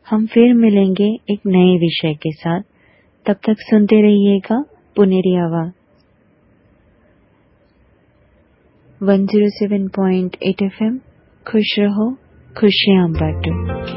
हम फिर मिलेंगे एक नए विषय के साथ। तब तक सुनते रहिएगा पुनेरी आवाज 107.8 FM। खुश रहो, खुशियां बांटो।